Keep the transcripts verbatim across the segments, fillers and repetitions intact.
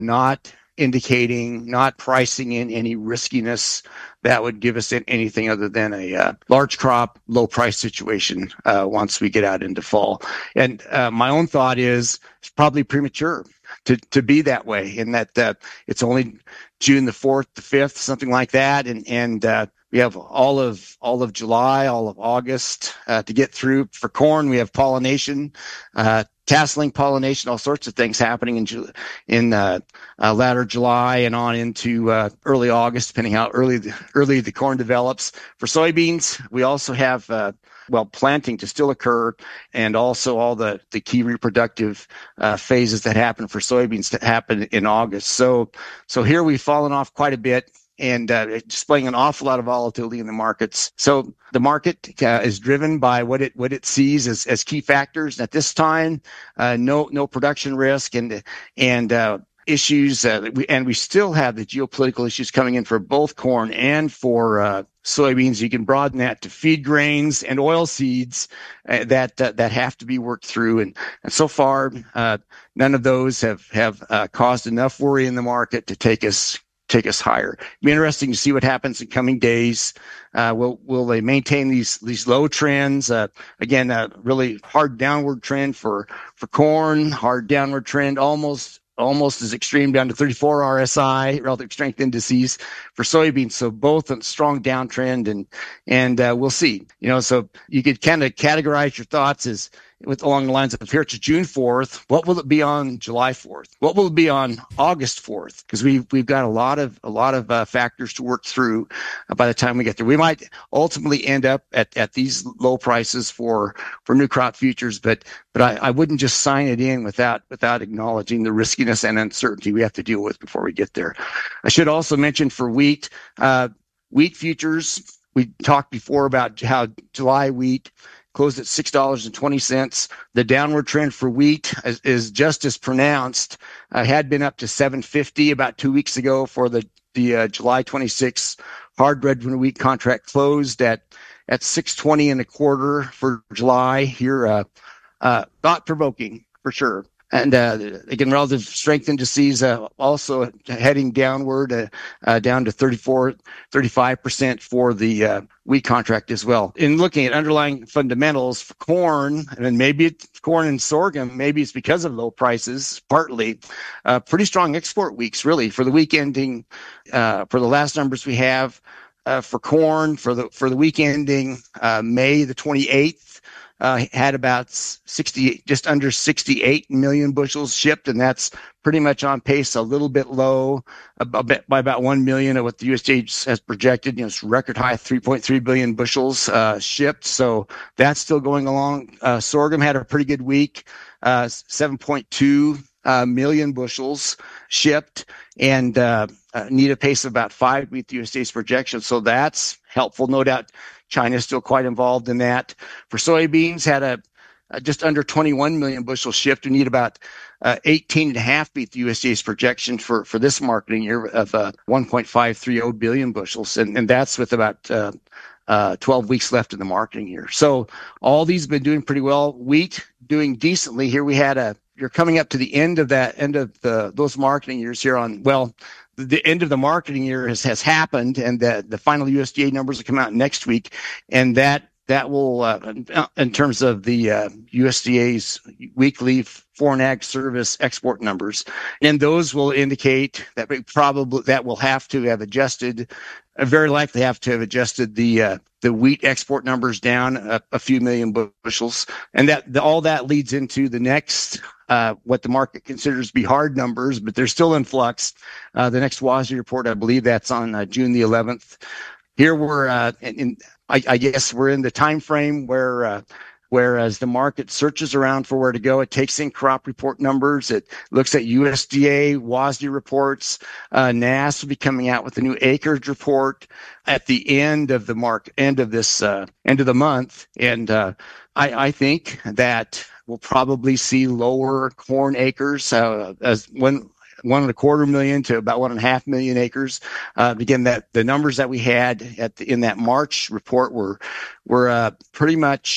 not indicating, not pricing in any riskiness that would give us anything other than a uh, large crop, low price situation uh, once we get out into fall. And uh, my own thought is it's probably premature to, to be that way, in that uh, it's only June the fourth, the fifth, something like that. And, and uh, we have all of all of July, all of August uh, to get through. For corn, we have pollination, uh, tasseling pollination, all sorts of things happening in in uh, uh, latter July and on into uh, early August, depending how early the, early the corn develops. For soybeans, we also have uh, well planting to still occur, and also all the the key reproductive uh, phases that happen for soybeans to happen in August. So so here we've fallen off quite a bit, and uh, displaying an awful lot of volatility in the markets. So the market uh, is driven by what it what it sees as, as key factors. At this time, uh, no no production risk and and uh, issues, uh, we, and we still have the geopolitical issues coming in for both corn and for uh, soybeans. You can broaden that to feed grains and oil seeds uh, that uh, that have to be worked through. And, and so far, uh, none of those have have uh, caused enough worry in the market to take us. take us higher. It'll be interesting to see what happens in coming days. Uh, will will they maintain these these low trends? Uh, again, a really hard downward trend for for corn, hard downward trend, almost almost as extreme down to thirty-four R S I, relative strength indices, for soybeans. So both a strong downtrend, and and uh, we'll see. You know, so you could kind of categorize your thoughts as with along the lines of, here it's June fourth, what will it be on July fourth? What will it be on August fourth? Because we've we've got a lot of a lot of uh, factors to work through uh, by the time we get there. We might ultimately end up at, at these low prices for for new crop futures, but but I, I wouldn't just sign it in without without acknowledging the riskiness and uncertainty we have to deal with before we get there. I should also mention for wheat, uh, wheat futures. We talked before about how July wheat closed at six dollars and twenty cents. The downward trend for wheat is, is just as pronounced. Uh, had been up to seven fifty about two weeks ago for the the uh, July twenty-sixth hard red wheat contract, closed at at six twenty and a quarter for July here. Uh, uh, thought provoking for sure. And uh, again, relative strength indices uh, also heading downward, uh, uh, down to thirty-four, thirty-five percent for the uh, wheat contract as well. In looking at underlying fundamentals for corn, and then maybe it's corn and sorghum, maybe it's because of low prices, partly, uh, pretty strong export weeks, really, for the week ending, uh, for the last numbers we have uh, for corn, for the for the week ending uh, May the twenty-eighth. Uh, had about sixty, just under sixty-eight million bushels shipped, and that's pretty much on pace, a little bit low, about, by about one million of what the U S D A has projected. You know, it's record high, three point three billion bushels uh, shipped, so that's still going along. Uh, sorghum had a pretty good week, uh, seven point two uh, million bushels shipped, and uh, uh, need a pace of about five to meet the U S D A's projection, so that's helpful, no doubt. China is still quite involved in that. For soybeans, had a, a just under twenty-one million bushel shift. We need about uh, eighteen and a half beat the U S D A's projection for, for this marketing year of uh, one point five three zero billion bushels. And, and that's with about uh, uh, twelve weeks left in the marketing year. So all these have been doing pretty well. Wheat doing decently. Here we had a, you're coming up to the end of that, end of the those marketing years here on, well, the end of the marketing year has, has happened, and the, the final U S D A numbers will come out next week. And that, that will, uh, in terms of the uh, U S D A's weekly foreign ag service export numbers, and those will indicate that we probably, that will have to have adjusted, uh, very likely have to have adjusted the, uh, the wheat export numbers down a, a few million bushels. And that, the, all that leads into the next, Uh, what the market considers to be hard numbers, but they're still in flux. Uh, the next WASDE report, I believe that's on uh, June the eleventh. Here we're, uh, in, in, I, I guess we're in the time frame where, uh, whereas the market searches around for where to go, it takes in crop report numbers. It looks at U S D A, WASDE reports. Uh, N A S will be coming out with a new acreage report at the end of the mark, end of this, uh, end of the month. And uh, I, I think that we'll probably see lower corn acres, uh, as one one and a quarter million to about one and a half million acres. Uh, again, that the numbers that we had at the, in that March report were were uh, pretty much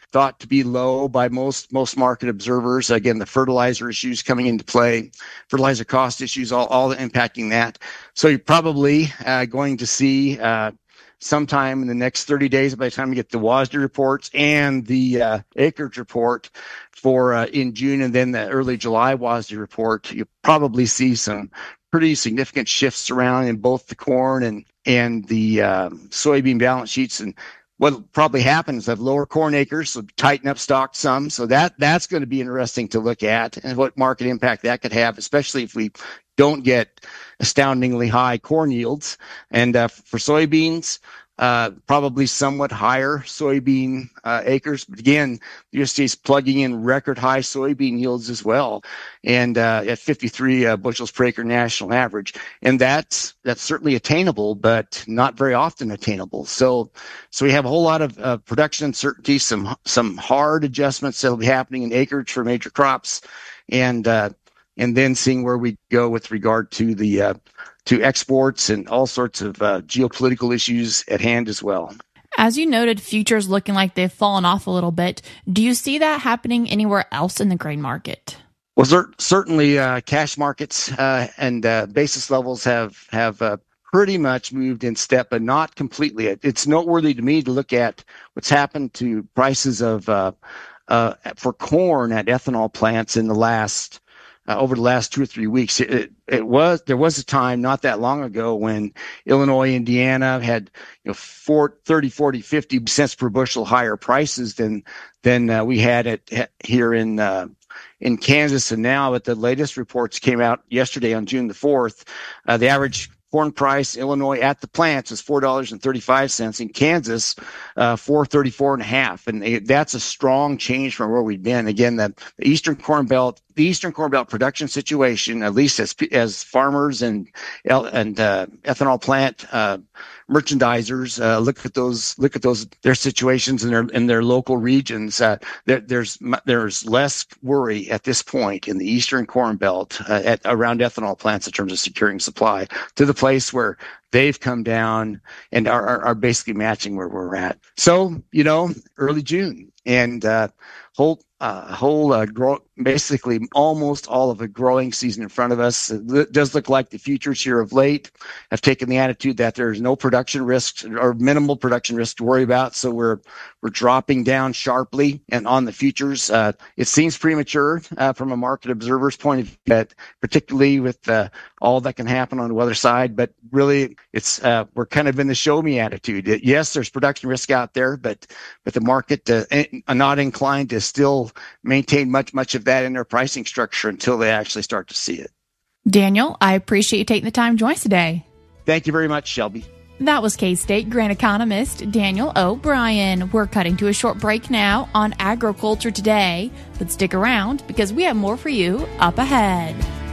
thought to be low by most most market observers. Again, the fertilizer issues coming into play, fertilizer cost issues, all, all impacting that. So you're probably uh, going to see uh, sometime in the next thirty days, by the time we get the W A S D reports and the uh, acreage report for uh, in June, and then the early July W A S D report, you'll probably see some pretty significant shifts around in both the corn and and the uh, soybean balance sheets. And what'll probably happen is have lower corn acres, so tighten up stock some. So that that's going to be interesting to look at, and what market impact that could have, especially if we don't get astoundingly high corn yields. And uh, for soybeans, uh, probably somewhat higher soybean uh, acres. But again, the U S D A is plugging in record high soybean yields as well, and uh, at fifty-three uh, bushels per acre national average. And that's that's certainly attainable, but not very often attainable. So, so we have a whole lot of uh, production uncertainty, some some hard adjustments that will be happening in acreage for major crops, and uh, and then seeing where we go with regard to the uh, to exports and all sorts of uh, geopolitical issues at hand as well. As you noted, futures looking like they've fallen off a little bit. Do you see that happening anywhere else in the grain market? Well, cer- certainly uh, cash markets uh, and uh, basis levels have have uh, pretty much moved in step, but not completely. It's noteworthy to me to look at what's happened to prices of uh, uh, for corn at ethanol plants in the last Uh, over the last two or three weeks. It, it, it was, there was a time not that long ago when Illinois, Indiana had, you know, four, thirty, forty, fifty cents per bushel higher prices than, than uh, we had it here in, uh, in Kansas. And now, but the latest reports came out yesterday on June the fourth. Uh, the average corn price, Illinois at the plants is four dollars and thirty-five cents. In Kansas, uh, four thirty-four and a half. And they, that's a strong change from where we've been. Again, the, the Eastern Corn Belt, the Eastern Corn Belt production situation, at least as, as farmers and, and, uh, ethanol plant, uh, merchandisers, uh, look at those, look at those, their situations in their, in their local regions. Uh, there, there's, there's less worry at this point in the Eastern Corn Belt, uh, at around ethanol plants in terms of securing supply to the place where they've come down and are, are, are basically matching where we're at. So, you know, early June and, uh, whole, uh, whole, uh, grow, basically almost all of a growing season in front of us. It does look like the futures here of late have taken the attitude that there's no production risks or minimal production risk to worry about. So we're, we're dropping down sharply and on the futures. Uh, it seems premature, uh, from a market observer's point of view, particularly with, uh, all that can happen on the weather side, but really it's, uh, we're kind of in the show me attitude. It, yes, there's production risk out there, but, but the market, uh, are not inclined to still maintain much, much of that in their pricing structure until they actually start to see it. Daniel, I appreciate you taking the time to join us today. Thank you very much, Shelby. That was K-State grain economist Daniel O'Brien. We're cutting to a short break now on Agriculture Today, but stick around because we have more for you up ahead.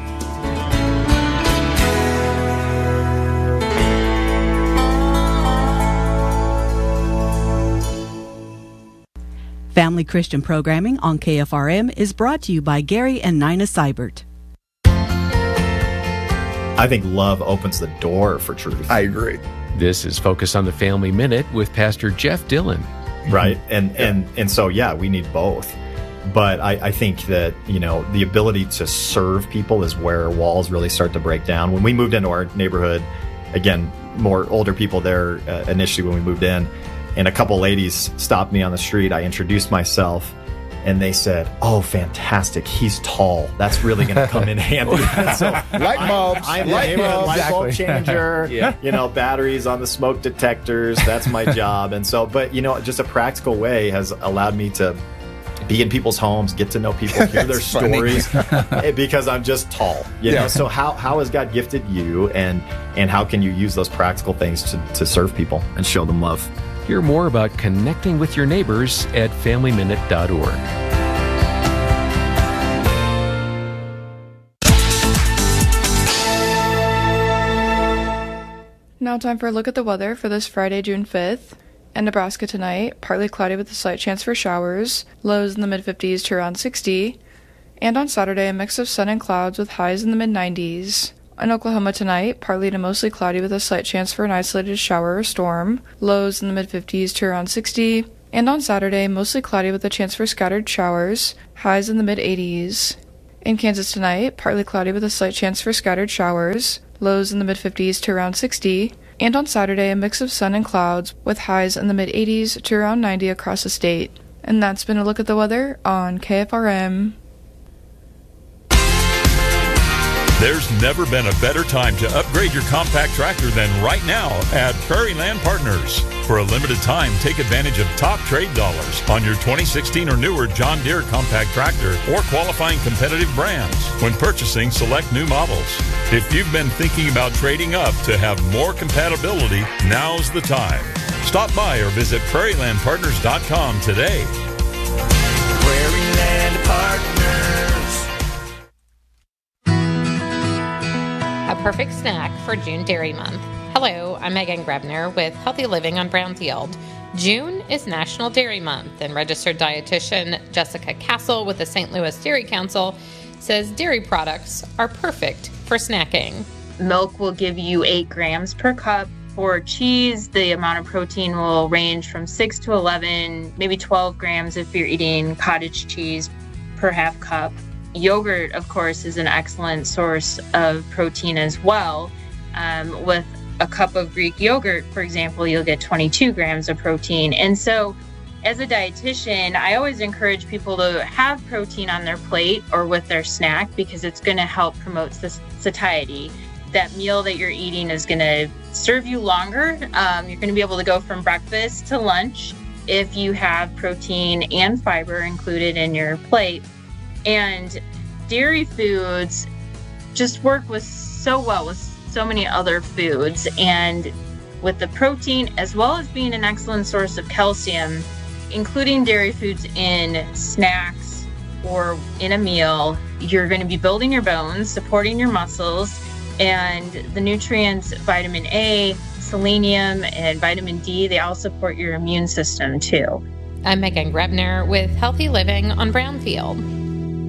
Family Christian programming on K F R M is brought to you by Gary and Nina Seibert. I think love opens the door for truth. I agree. This is Focus on the Family Minute with Pastor Jeff Dillon. Right. And, yeah. and, and so, yeah, we need both. But I, I think that, you know, the ability to serve people is where walls really start to break down. When we moved into our neighborhood, again, more older people there uh, initially when we moved in, and a couple ladies stopped me on the street. I introduced myself, and they said, "Oh, fantastic! He's tall. That's really going to come in handy." So light bulbs, I'm, I'm light the bulbs, light bulb exactly. changer. Yeah. You know, batteries on the smoke detectors. That's my job. And so, but you know, just a practical way has allowed me to be in people's homes, get to know people, hear their stories, because I'm just tall. You yeah. know, so how how has God gifted you, and and how can you use those practical things to to serve people and show them love? Hear more about connecting with your neighbors at family minute dot org. Now time for a look at the weather for this Friday, June fifth. In Nebraska tonight, partly cloudy with a slight chance for showers, lows in the mid fifties to around sixty. And on Saturday, a mix of sun and clouds with highs in the mid nineties. In Oklahoma tonight, partly to mostly cloudy with a slight chance for an isolated shower or storm, lows in the mid fifties to around sixty. And on Saturday, mostly cloudy with a chance for scattered showers, highs in the mid eighties. In Kansas tonight, partly cloudy with a slight chance for scattered showers, lows in the mid fifties to around sixty. And on Saturday, a mix of sun and clouds with highs in the mid eighties to around ninety across the state. And that's been a look at the weather on K F R M. There's never been a better time to upgrade your compact tractor than right now at Prairie Land Partners. For a limited time, take advantage of top trade dollars on your twenty sixteen or newer John Deere compact tractor or qualifying competitive brands when purchasing select new models. If you've been thinking about trading up to have more compatibility, now's the time. Stop by or visit prairie land partners dot com today. Prairie Land Partners. A perfect snack for June Dairy Month. Hello, I'm Megan Grebner with Healthy Living on Brownfield. June is National Dairy Month, and registered dietitian Jessica Castle with the Saint Louis Dairy Council says dairy products are perfect for snacking. Milk will give you eight grams per cup. For cheese, the amount of protein will range from six to eleven, maybe twelve grams if you're eating cottage cheese per half cup. Yogurt, of course, is an excellent source of protein as well. Um, with a cup of Greek yogurt, for example, you'll get twenty-two grams of protein. And so as a dietitian, I always encourage people to have protein on their plate or with their snack because it's going to help promote satiety. That meal that you're eating is going to serve you longer. Um, you're going to be able to go from breakfast to lunch if you have protein and fiber included in your plate. And dairy foods just work with so well with so many other foods, and with the protein as well as being an excellent source of calcium, including dairy foods in snacks or in a meal, you're going to be building your bones, supporting your muscles, and the nutrients vitamin A, selenium, and vitamin D, they all support your immune system too. I'm Megan Grebner with Healthy Living on Brownfield.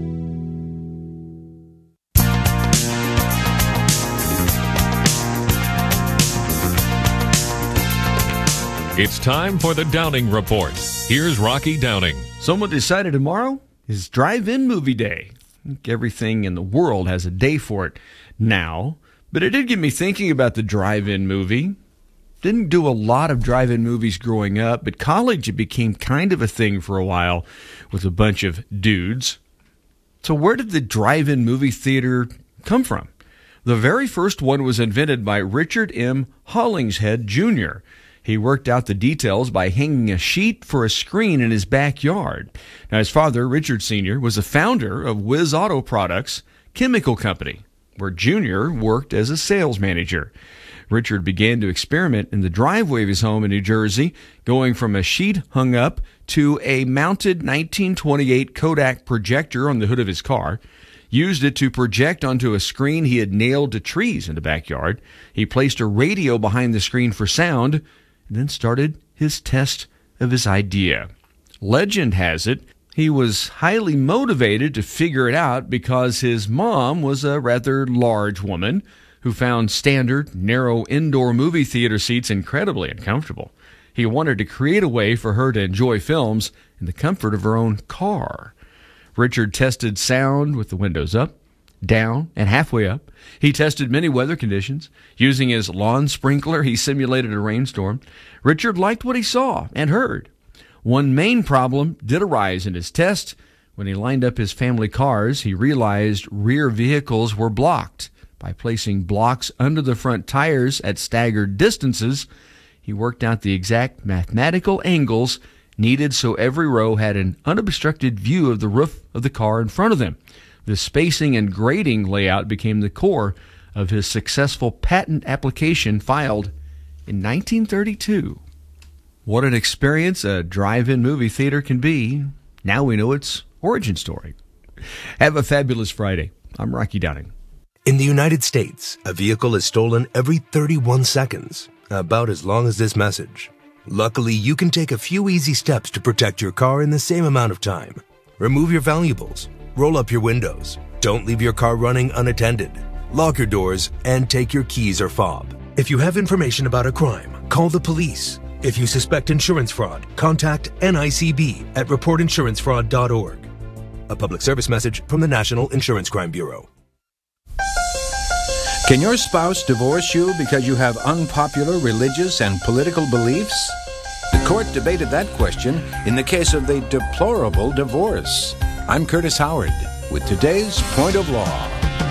It's time for the Downing Report. Here's Rocky Downing. Someone decided tomorrow is drive-in movie day. I think everything in the world has a day for it now, but it did get me thinking about the drive-in movie. Didn't do a lot of drive-in movies growing up, but college it became kind of a thing for a while with a bunch of dudes. So where did the drive-in movie theater come from? The very first one was invented by Richard M. Hollingshead, Junior He worked out the details by hanging a sheet for a screen in his backyard. Now, his father, Richard Senior, was the founder of Whiz Auto Products Chemical Company, where Junior worked as a sales manager. Richard began to experiment in the driveway of his home in New Jersey, going from a sheet hung up to a mounted nineteen twenty-eight Kodak projector on the hood of his car. Used it to project onto a screen he had nailed to trees in the backyard. He placed a radio behind the screen for sound, and then started his test of his idea. Legend has it he was highly motivated to figure it out because his mom was a rather large woman who found standard, narrow indoor movie theater seats incredibly uncomfortable. He wanted to create a way for her to enjoy films in the comfort of her own car. Richard tested sound with the windows up, down, and halfway up. He tested many weather conditions. Using his lawn sprinkler, he simulated a rainstorm. Richard liked what he saw and heard. One main problem did arise in his test. When he lined up his family cars, he realized rear vehicles were blocked. By placing blocks under the front tires at staggered distances, he worked out the exact mathematical angles needed so every row had an unobstructed view of the roof of the car in front of them. The spacing and grading layout became the core of his successful patent application filed in nineteen thirty-two. What an experience a drive-in movie theater can be. Now we know its origin story. Have a fabulous Friday. I'm Rocky Downing. In the United States, a vehicle is stolen every thirty-one seconds, about as long as this message. Luckily, you can take a few easy steps to protect your car in the same amount of time. Remove your valuables. Roll up your windows. Don't leave your car running unattended. Lock your doors and take your keys or fob. If you have information about a crime, call the police. If you suspect insurance fraud, contact N I C B at report insurance fraud dot org. A public service message from the National Insurance Crime Bureau. Can your spouse divorce you because you have unpopular religious and political beliefs? The court debated that question in the case of the deplorable divorce. I'm Curtis Howard with today's Point of Law.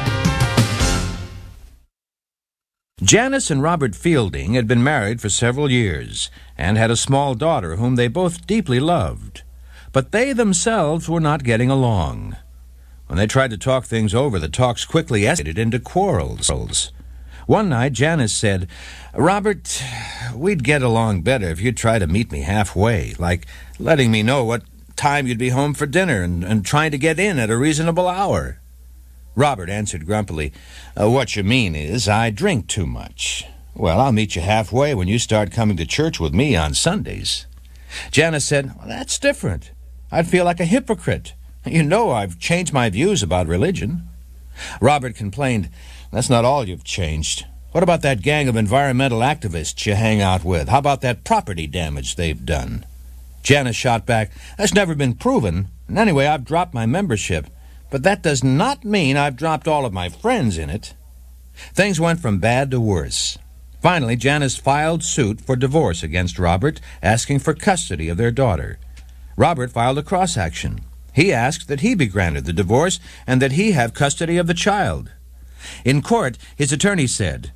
Janice and Robert Fielding had been married for several years and had a small daughter whom they both deeply loved. But they themselves were not getting along. When they tried to talk things over, the talks quickly escalated into quarrels. One night, Janice said, "Robert, we'd get along better if you'd try to meet me halfway, like letting me know what time you'd be home for dinner and, and trying to get in at a reasonable hour." Robert answered grumpily, uh, "What you mean is I drink too much. Well, I'll meet you halfway when you start coming to church with me on Sundays." Janice said, "Well, that's different. I'd feel like a hypocrite. You know I've changed my views about religion." Robert complained, "That's not all you've changed. What about that gang of environmental activists you hang out with? How about that property damage they've done?" Janice shot back, "That's never been proven. And anyway, I've dropped my membership. But that does not mean I've dropped all of my friends in it." Things went from bad to worse. Finally, Janice filed suit for divorce against Robert, asking for custody of their daughter. Robert filed a cross-action. He asked that he be granted the divorce and that he have custody of the child. In court, his attorney said,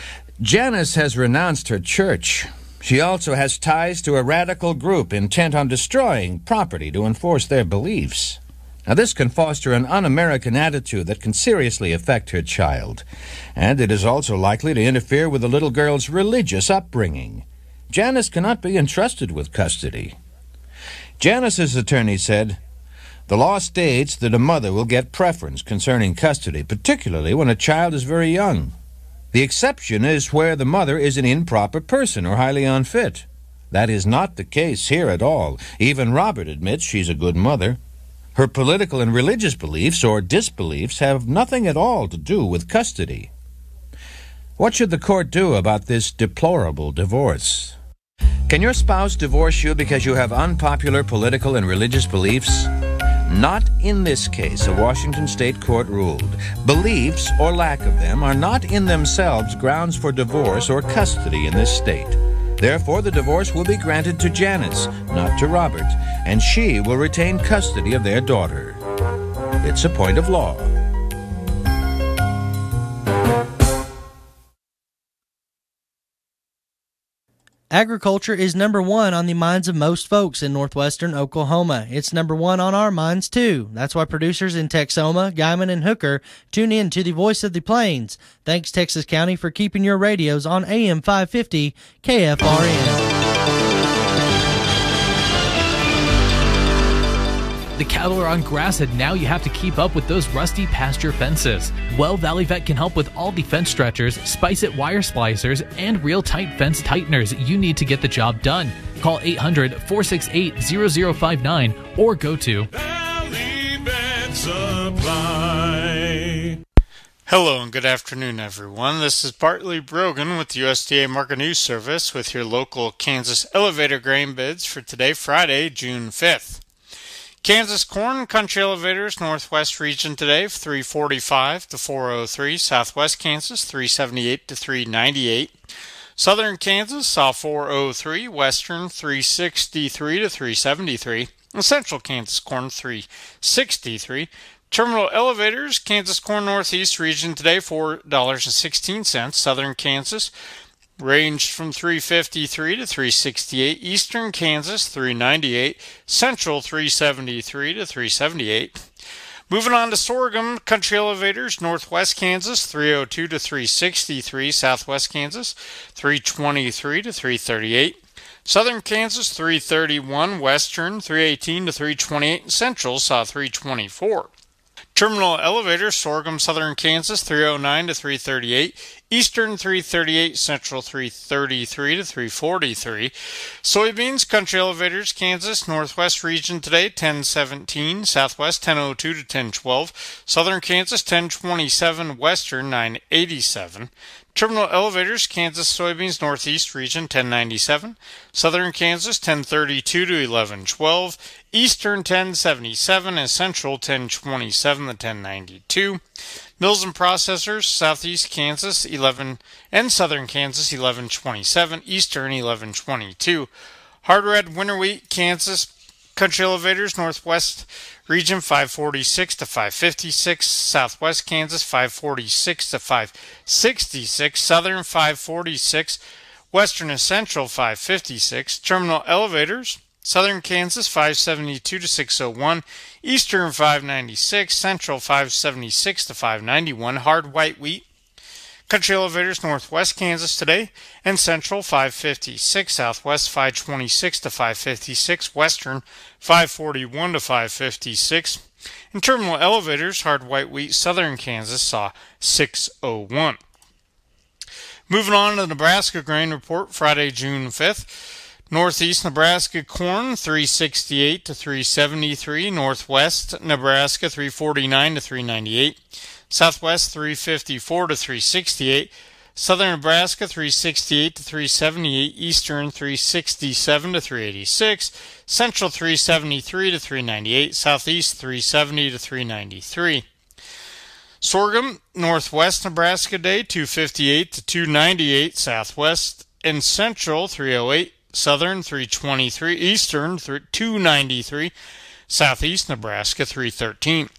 "Janice has renounced her church. She also has ties to a radical group intent on destroying property to enforce their beliefs. Now, this can foster an un-American attitude that can seriously affect her child, and it is also likely to interfere with the little girl's religious upbringing. Janice cannot be entrusted with custody." Janice's attorney said, "The law states that a mother will get preference concerning custody, particularly when a child is very young. The exception is where the mother is an improper person or highly unfit. That is not the case here at all. Even Robert admits she's a good mother. Her political and religious beliefs or disbeliefs have nothing at all to do with custody." What should the court do about this deplorable divorce? Can your spouse divorce you because you have unpopular political and religious beliefs? Not in this case, a Washington state court ruled. Beliefs, or lack of them, are not in themselves grounds for divorce or custody in this state. Therefore, the divorce will be granted to Janice, not to Robert, and she will retain custody of their daughter. It's a point of law. Agriculture is number one on the minds of most folks in northwestern Oklahoma. It's number one on our minds, too. That's why producers in Texoma, Guymon, and Hooker tune in to the Voice of the Plains. Thanks, Texas County, for keeping your radios on A M five fifty K F R N. The cattle are on grass, and now you have to keep up with those rusty pasture fences. Well, Valley Vet can help with all the fence stretchers, Spice-It wire splicers, and real tight fence tighteners you need to get the job done. Call eight hundred, four six eight, zero zero five nine or go to Valley Vet Supply. Hello and good afternoon, everyone. This is Bartley Brogan with the U S D A Market News Service with your local Kansas elevator grain bids for today, Friday, June fifth. Kansas corn country elevators northwest region today three forty-five to four oh three, southwest Kansas three seventy-eight to three ninety-eight, southern Kansas saw four oh three, western three sixty-three to three seventy-three, and central Kansas corn three sixty-three. Terminal elevators Kansas corn northeast region today four dollars and sixteen cents, southern Kansas ranged from three fifty-three to three sixty-eight, eastern Kansas three ninety-eight, central three seventy-three to three seventy-eight. Moving on to sorghum country elevators, northwest Kansas three oh two to three sixty-three, southwest Kansas three twenty-three to three thirty-eight, southern Kansas three thirty-one, western three eighteen to three twenty-eight, and central saw three twenty-four. Terminal elevators, sorghum, southern Kansas, three oh nine to three thirty-eight. Eastern, three thirty-eight. Central, three thirty-three to three forty-three. Soybeans, country elevators, Kansas, northwest region today, ten seventeen. Southwest, ten oh two to ten twelve. Southern Kansas, ten twenty-seven. Western, nine eighty-seven. Terminal elevators, Kansas soybeans, northeast region, ten ninety-seven. Southern Kansas, ten thirty-two to eleven twelve. Eastern, ten seventy-seven. And Central, ten twenty-seven to ten ninety-two. Mills and processors, southeast Kansas, eleven, and southern Kansas, eleven twenty-seven. Eastern, eleven twenty-two. Hard red winter wheat, Kansas, country elevators, northwest region, five forty-six to five fifty-six. Southwest Kansas, five forty-six to five sixty-six. Southern, five forty-six. Western and Central, five fifty-six. Terminal elevators, southern Kansas, five seventy-two to six oh one. Eastern, five ninety-six. Central, five seventy-six to five ninety-one. Hard white wheat, country elevators, northwest Kansas today, and Central, five fifty-six. Southwest, five twenty-six to five fifty-six. Western, five forty-one to five fifty-six. In terminal elevators, hard white wheat, southern Kansas saw six oh one. Moving on to the Nebraska grain report, Friday, June fifth. Northeast Nebraska corn, three sixty-eight to three seventy-three. Northwest Nebraska, three forty-nine to three ninety-eight. Southwest, three fifty-four to three sixty-eight. Southern Nebraska, three sixty-eight to three seventy-eight. Eastern, three sixty-seven to three eighty-six. Central, three seventy-three to three ninety-eight. Southeast, three seventy to three ninety-three. Sorghum, northwest Nebraska day, two fifty-eight to two ninety-eight. Southwest and Central, three oh eight. Southern, three twenty-three. Eastern, two ninety-three. Southeast Nebraska, three thirteen.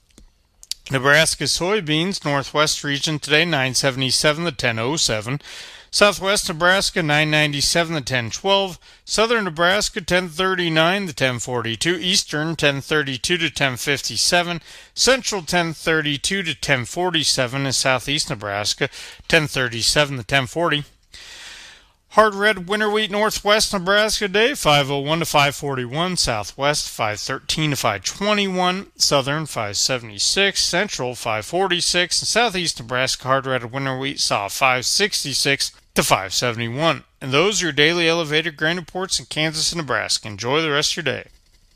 Nebraska soybeans, northwest region today, nine seventy-seven to ten oh seven. Southwest Nebraska, nine ninety-seven to ten twelve. Southern Nebraska, ten thirty-nine to ten forty-two. Eastern, ten thirty-two to ten fifty-seven. Central, ten thirty-two to ten forty-seven. And Southeast Nebraska, ten thirty-seven to ten forty. Hard red winter wheat, northwest Nebraska day, five oh one to five forty-one. Southwest, five thirteen to five twenty-one. Southern, five seventy-six. Central, five forty-six. And southeast Nebraska hard red winter wheat saw five sixty-six to five seventy-one. And those are your daily elevated grain reports in Kansas and Nebraska. Enjoy the rest of your day.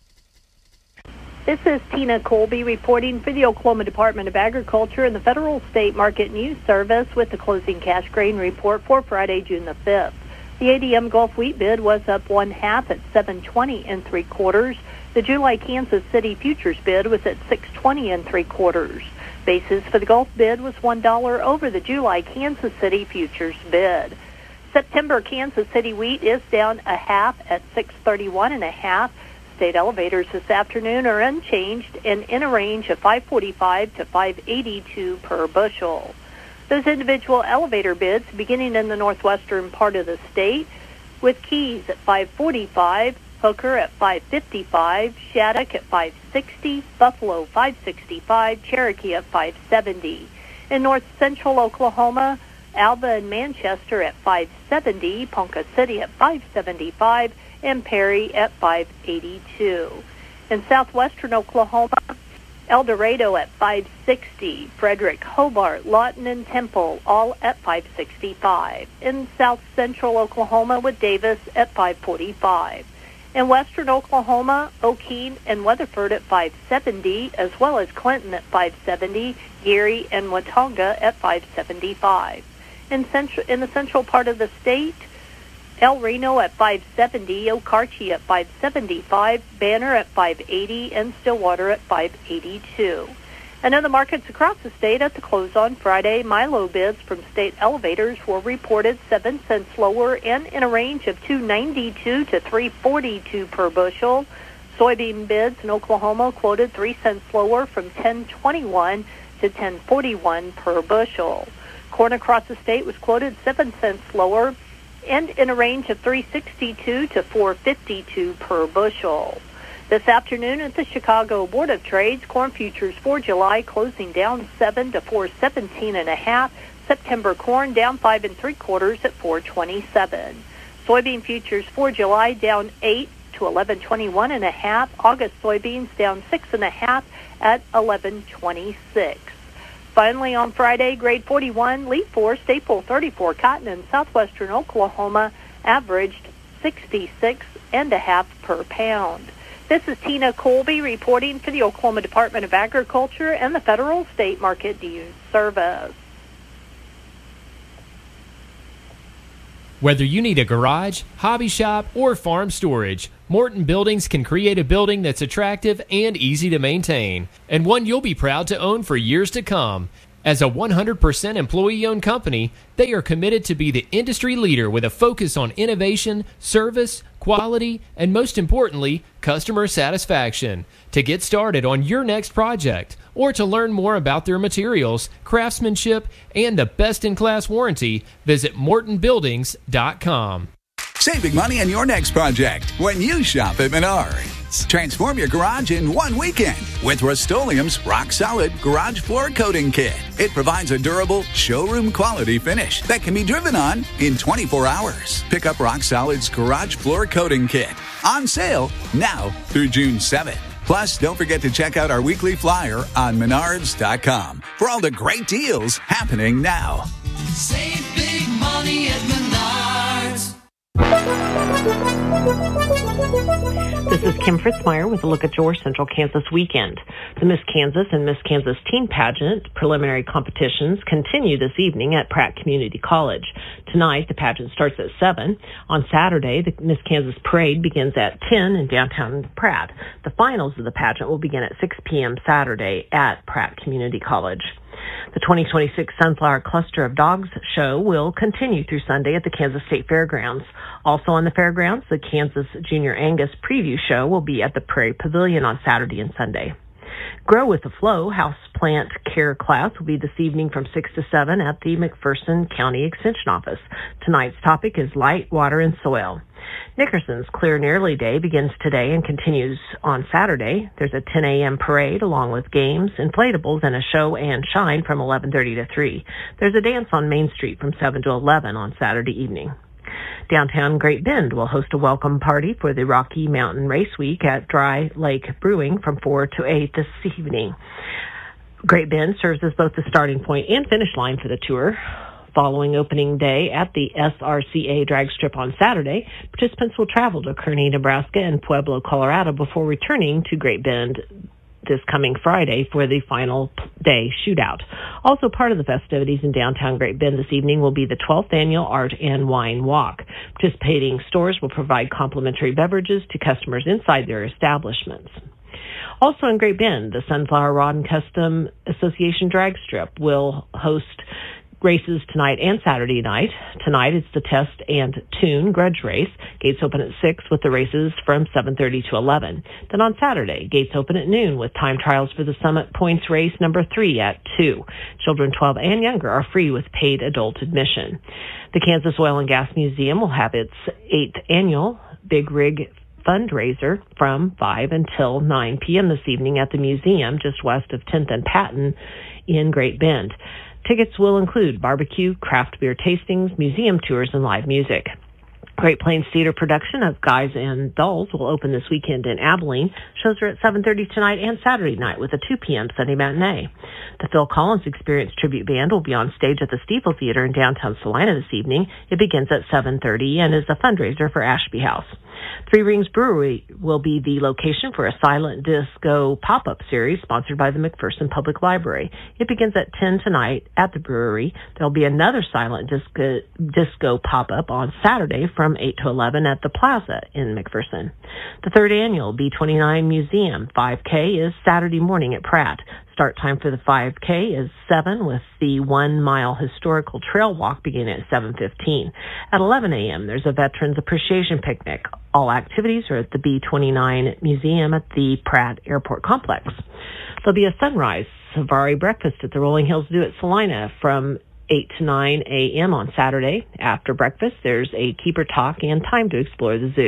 This is Tina Colby reporting for the Oklahoma Department of Agriculture and the Federal State Market News Service with the closing cash grain report for Friday, June the fifth. The A D M Gulf wheat bid was up one half at seven twenty and three quarters. The July Kansas City futures bid was at six twenty and three quarters. Basis for the Gulf bid was one dollar over the July Kansas City futures bid. September Kansas City wheat is down a half at six thirty-one and a half. State elevators this afternoon are unchanged and in a range of five forty-five to five eighty-two per bushel. Those individual elevator bids beginning in the northwestern part of the state, with Keys at five forty-five, Hooker at five fifty-five, Shattuck at five sixty, Buffalo five sixty-five, Cherokee at five seventy. In north central Oklahoma, Alva and Manchester at five seventy, Ponca City at five seventy-five, and Perry at five eighty-two. In southwestern Oklahoma, El Dorado at five sixty, Frederick, Hobart, Lawton, and Temple all at five sixty-five. In south central Oklahoma with Davis at five forty-five. In western Oklahoma, O'Keene and Weatherford at five seventy, as well as Clinton at five seventy, Geary and Watauga at five seventy-five. In, central, in the central part of the state, El Reno at five seventy, Okarche at five seventy-five, Banner at five eighty, and Stillwater at five eighty-two. And in the markets across the state at the close on Friday, Milo bids from state elevators were reported seven cents lower and in a range of two ninety-two to three forty-two per bushel. Soybean bids in Oklahoma quoted three cents lower from ten twenty-one to ten forty-one per bushel. Corn across the state was quoted seven cents lower and in a range of three sixty-two to four fifty-two per bushel. This afternoon at the Chicago Board of Trades, corn futures for July closing down seven to four seventeen and a half. September corn down five and three quarters at four twenty-seven. Soybean futures for July down eight to eleven twenty-one and a half. August soybeans down six and a half at eleven twenty-six. Finally, on Friday, grade forty-one, leaf four, staple thirty-four cotton in southwestern Oklahoma averaged sixty-six and a half per pound. This is Tina Colby reporting for the Oklahoma Department of Agriculture and the Federal State Market News Service. Whether you need a garage, hobby shop, or farm storage, Morton Buildings can create a building that's attractive and easy to maintain, and one you'll be proud to own for years to come. As a one hundred percent employee-owned company, they are committed to be the industry leader with a focus on innovation, service, quality, and most importantly, customer satisfaction. To get started on your next project, or to learn more about their materials, craftsmanship, and the best-in-class warranty, visit morton buildings dot com. Save big money on your next project when you shop at Menards. Transform your garage in one weekend with Rust-Oleum's Rock Solid Garage Floor Coating Kit. It provides a durable, showroom-quality finish that can be driven on in twenty-four hours. Pick up Rock Solid's Garage Floor Coating Kit. On sale now through June seventh. Plus, don't forget to check out our weekly flyer on menards dot com for all the great deals happening now. Save big money at Menards. This is Kim Fritzmeyer with a look at your Central Kansas weekend. The Miss Kansas and Miss Kansas Teen Pageant preliminary competitions continue this evening at Pratt Community College. Tonight, the pageant starts at seven. On Saturday, the Miss Kansas Parade begins at ten in downtown Pratt. The finals of the pageant will begin at six p.m. Saturday at Pratt Community College. The twenty twenty-six Sunflower Cluster of Dogs show will continue through Sunday at the Kansas State Fairgrounds. Also on the fairgrounds, the Kansas Junior Angus Preview Show will be at the Prairie Pavilion on Saturday and Sunday. Grow with the Flow house plant care class will be this evening from six to seven at the McPherson County Extension Office. Tonight's topic is light, water, and soil. Nickerson's Clear and Early Day begins today and continues on Saturday. There's a ten a.m. parade along with games, inflatables, and a show and shine from eleven thirty to three. There's a dance on Main Street from seven to eleven on Saturday evening. Downtown Great Bend will host a welcome party for the Rocky Mountain Race Week at Dry Lake Brewing from four to eight this evening. Great Bend serves as both the starting point and finish line for the tour. Following opening day at the S R C A drag strip on Saturday, participants will travel to Kearney, Nebraska and Pueblo, Colorado before returning to Great Bend this coming Friday for the final day shootout. Also part of the festivities in downtown Great Bend this evening will be the twelfth annual Art and Wine Walk. Participating stores will provide complimentary beverages to customers inside their establishments. Also in Great Bend, the Sunflower Rod and Custom Association drag strip will host races tonight and Saturday night. Tonight it's the Test and Tune Grudge Race. Gates open at six with the races from seven thirty to eleven. Then on Saturday, gates open at noon with time trials for the Summit Points Race number three at two. Children twelve and younger are free with paid adult admission. The Kansas Oil and Gas Museum will have its eighth annual Big Rig fundraiser from five until nine p.m. this evening at the museum just west of tenth and Patton in Great Bend. Tickets will include barbecue, craft beer tastings, museum tours, and live music. Great Plains Theater production of Guys and Dolls will open this weekend in Abilene. Shows are at seven thirty tonight and Saturday night with a two p.m. Sunday matinee. The Phil Collins Experience Tribute Band will be on stage at the Steeple Theater in downtown Salina this evening. It begins at seven thirty and is a fundraiser for Ashby House. Three Rings Brewery will be the location for a silent disco pop-up series sponsored by the McPherson Public Library. It begins at ten tonight at the brewery. There'll be another silent disco, disco pop-up on Saturday from eight to eleven at the Plaza in McPherson. The third annual B twenty-nine Museum five K is Saturday morning at Pratt. Start time for the five K is seven with the one-mile historical trail walk beginning at seven fifteen. At eleven a.m., there's a Veterans Appreciation Picnic. All activities are at the B twenty-nine Museum at the Pratt Airport Complex. There'll be a sunrise safari breakfast at the Rolling Hills Zoo at Salina from eight to nine a.m. on Saturday. After breakfast, there's a keeper talk and time to explore the zoo.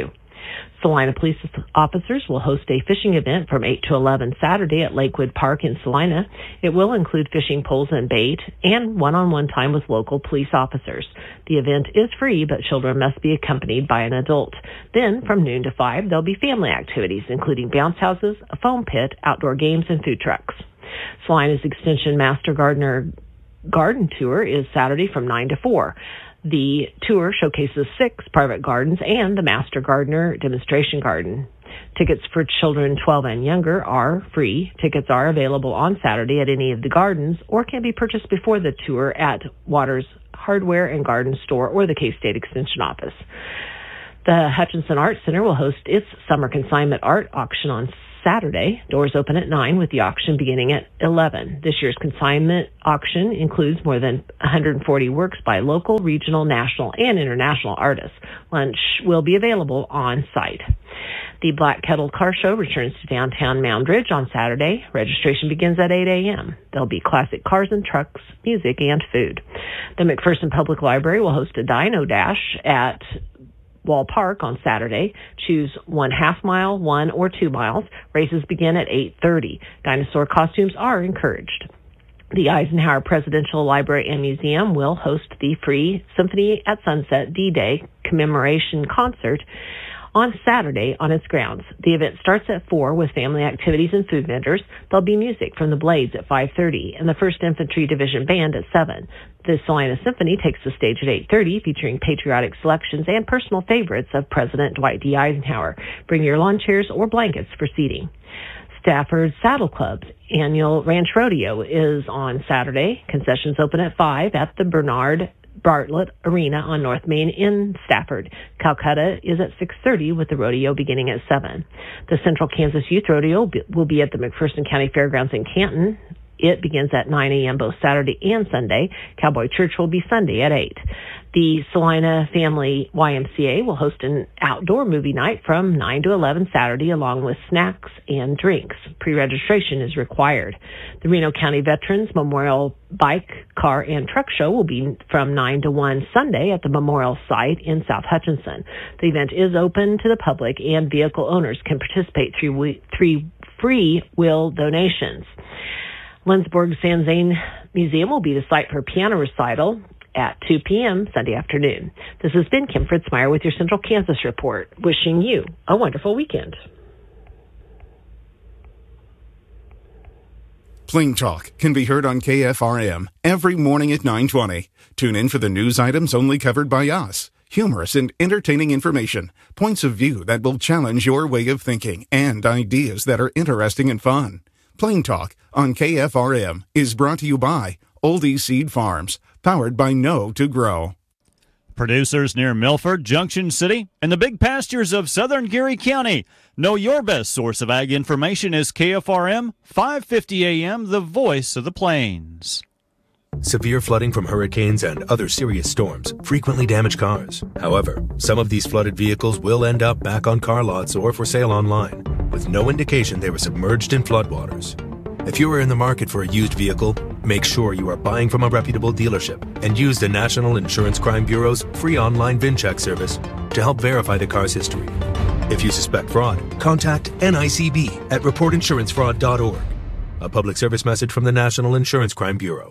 Salina police officers will host a fishing event from eight to eleven Saturday at Lakewood Park in Salina. It will include fishing poles and bait and one-on-one time with local police officers. The event is free, but children must be accompanied by an adult. Then, from noon to five, there'll be family activities, including bounce houses, a foam pit, outdoor games, and food trucks. Salina's Extension Master Gardener Garden Tour is Saturday from nine to four. The tour showcases six private gardens and the Master Gardener Demonstration Garden. Tickets for children twelve and younger are free. Tickets are available on Saturday at any of the gardens or can be purchased before the tour at Waters Hardware and Garden Store or the K-State Extension Office. The Hutchinson Art Center will host its summer consignment art auction on Saturday. Doors open at nine with the auction beginning at eleven. This year's consignment auction includes more than one hundred forty works by local, regional, national, and international artists. Lunch will be available on site. The Black Kettle Car Show returns to downtown Mound Ridge on Saturday. Registration begins at eight a.m. There'll be classic cars and trucks, music, and food. The McPherson Public Library will host a Dino Dash at Wall Park on Saturday. Choose one half mile, one or two miles. Races begin at eight thirty. Dinosaur costumes are encouraged. The Eisenhower Presidential Library and Museum will host the free Symphony at Sunset D-Day commemoration concert on Saturday on its grounds. The event starts at four with family activities and food vendors. There'll be music from the Blades at five thirty and the first Infantry Division Band at seven. The Salina Symphony takes the stage at eight thirty, featuring patriotic selections and personal favorites of President Dwight D. Eisenhower. Bring your lawn chairs or blankets for seating. Stafford Saddle Club's annual Ranch Rodeo is on Saturday. Concessions open at five at the Bernard Bartlett Arena on North Main in Stafford. Calcutta is at six thirty with the rodeo beginning at seven. The Central Kansas Youth Rodeo will be at the McPherson County Fairgrounds in Canton. It begins at nine a.m. both Saturday and Sunday. Cowboy Church will be Sunday at eight. The Salina Family Y M C A will host an outdoor movie night from nine to eleven Saturday along with snacks and drinks. Pre-registration is required. The Reno County Veterans Memorial Bike, Car, and Truck Show will be from nine to one Sunday at the Memorial Site in South Hutchinson. The event is open to the public and vehicle owners can participate through three free will donations. Lindsborg Sanzane Museum will be the site for a piano recital at two p.m. Sunday afternoon. This has been Kim Fritzmeyer with your Central Kansas Report, wishing you a wonderful weekend. Plain Talk can be heard on K F R M every morning at nine twenty. Tune in for the news items only covered by us. Humorous and entertaining information, points of view that will challenge your way of thinking, and ideas that are interesting and fun. Plain Talk on K F R M is brought to you by Oldie Seed Farms, powered by Know to Grow. Producers near Milford, Junction City, and the big pastures of southern Geary County. Know your best source of ag information is K F R M, five fifty a.m., the voice of the plains. Severe flooding from hurricanes and other serious storms frequently damage cars. However, some of these flooded vehicles will end up back on car lots or for sale online, with no indication they were submerged in floodwaters. If you are in the market for a used vehicle, make sure you are buying from a reputable dealership and use the National Insurance Crime Bureau's free online VinCheck service to help verify the car's history. If you suspect fraud, contact N I C B at report insurance fraud dot org. A public service message from the National Insurance Crime Bureau.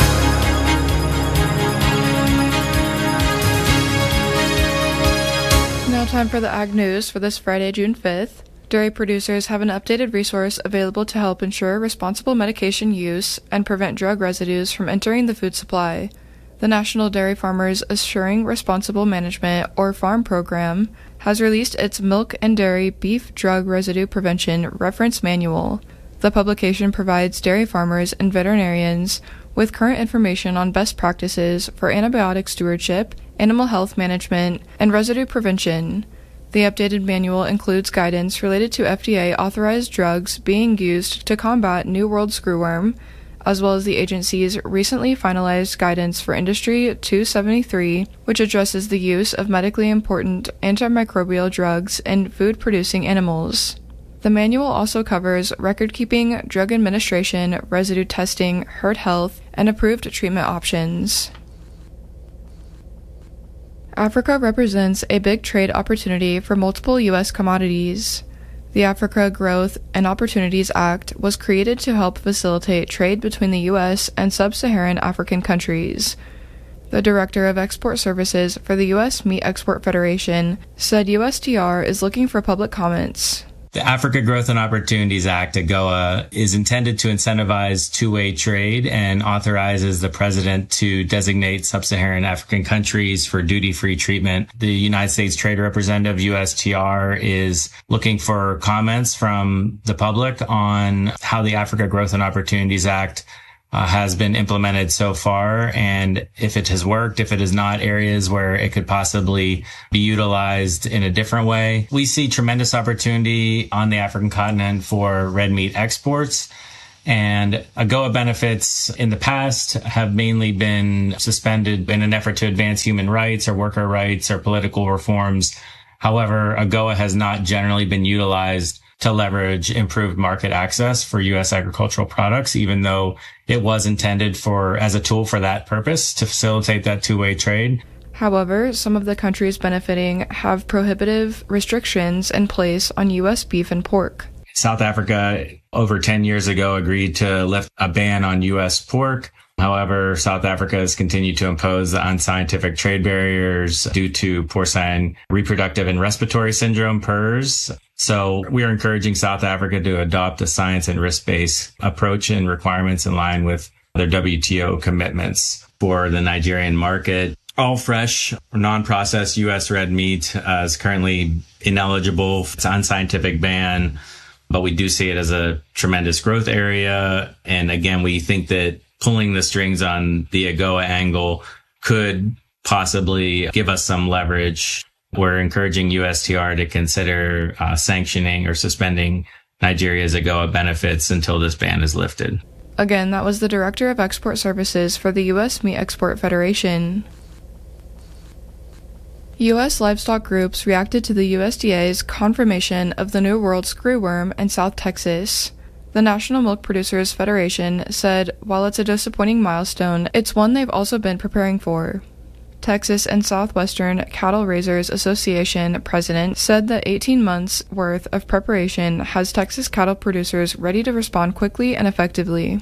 Now time for the Ag News for this Friday, June fifth. Dairy producers have an updated resource available to help ensure responsible medication use and prevent drug residues from entering the food supply. The National Dairy Farmers Assuring Responsible Management, or FARM program, has released its Milk and Dairy Beef Drug Residue Prevention Reference Manual. The publication provides dairy farmers and veterinarians with current information on best practices for antibiotic stewardship, animal health management, and residue prevention. The updated manual includes guidance related to F D A-authorized drugs being used to combat New World screwworm, as well as the agency's recently finalized guidance for Industry two seventy-three, which addresses the use of medically important antimicrobial drugs in food-producing animals. The manual also covers record-keeping, drug administration, residue testing, herd health, and approved treatment options. Africa represents a big trade opportunity for multiple U S commodities. The Africa Growth and Opportunities Act was created to help facilitate trade between the U S and sub-Saharan African countries. The Director of Export Services for the U S Meat Export Federation said U S T R is looking for public comments. The Africa Growth and Opportunities Act, AGOA, is intended to incentivize two-way trade and authorizes the president to designate sub-Saharan African countries for duty-free treatment. The United States Trade Representative, U S T R, is looking for comments from the public on how the Africa Growth and Opportunities Act Uh, has been implemented so far, and if it has worked, if it is not, areas where it could possibly be utilized in a different way. We see tremendous opportunity on the African continent for red meat exports, and AGOA benefits in the past have mainly been suspended in an effort to advance human rights or worker rights or political reforms. However, AGOA has not generally been utilized to leverage improved market access for U S agricultural products, even though it was intended for as a tool for that purpose, to facilitate that two-way trade. However, some of the countries benefiting have prohibitive restrictions in place on U S beef and pork. South Africa, over ten years ago, agreed to lift a ban on U S pork. However, South Africa has continued to impose the unscientific trade barriers due to porcine reproductive and respiratory syndrome, PRRS. So we are encouraging South Africa to adopt a science and risk-based approach and requirements in line with their W T O commitments for the Nigerian market. All fresh, non-processed U S red meat uh, is currently ineligible. It's an unscientific ban, but we do see it as a tremendous growth area. And again, we think that pulling the strings on the AGOA angle could possibly give us some leverage. We're encouraging U S T R to consider uh, sanctioning or suspending Nigeria's AGOA benefits until this ban is lifted. Again, that was the Director of Export Services for the U S Meat Export Federation. U S livestock groups reacted to the U S D A's confirmation of the New World screwworm in South Texas. The National Milk Producers Federation said while it's a disappointing milestone, it's one they've also been preparing for. Texas and Southwestern Cattle Raisers Association president said that eighteen months worth of preparation has Texas cattle producers ready to respond quickly and effectively.